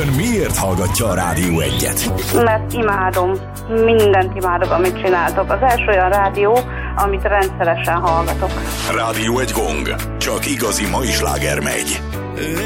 Ön miért hallgatja a Rádió 1-et? Mert imádom. Mindent imádok, amit csináltok. Az első olyan rádió, amit rendszeresen hallgatok. Rádió 1 Gong. Csak igazi mai sláger megy.